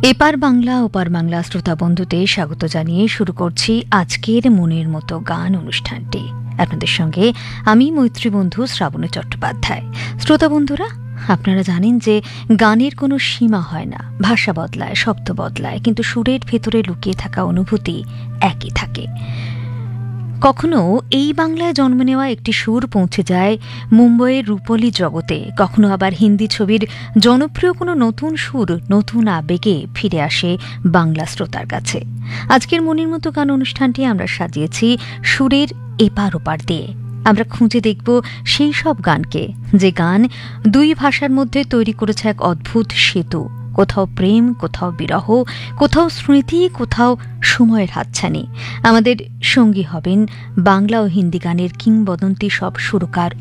এপার বাংলা ওপার বাংলা শ্রোতা বন্ধুদের স্বাগত জানিয়ে শুরু করছি আজকের মনের মতো গান অনুষ্ঠানটি। আপনাদের সঙ্গে আমি মৈত্রী বন্ধু শ্রাবণী চট্টোপাধ্যায়। শ্রোতা বন্ধুরা, আপনারা জানেন যে গানের কোনো সীমা হয় না, ভাষা বদলায়, শব্দ বদলায়, কিন্তু সুরের ভেতরে লুকিয়ে থাকা অনুভূতি একই থাকে। কখনো এই বাংলায় জন্ম নেওয়া একটি সুর পৌঁছে যায় মুম্বইয়ের রূপলি জগতে, কখনো আবার হিন্দি ছবির জনপ্রিয় কোনো নতুন সুর নতুন আবেগে ফিরে আসে বাংলা শ্রোতার কাছে। আজকের মনের মতো গান অনুষ্ঠানটি আমরা সাজিয়েছি সুরের এপার ওপার দিয়ে। আমরা খুঁজে দেখব সেই সব গানকে যে গান দুই ভাষার মধ্যে তৈরি করেছে এক অদ্ভুত সেতু। কোথাও প্রেম, কোথাও বিরহ, কোথাও স্মৃতি, কোথাও সময়ের হাতছানি। আমাদের সঙ্গী হবেন বাংলা ও হিন্দি গানের কিংবদন্তি সব সুরকার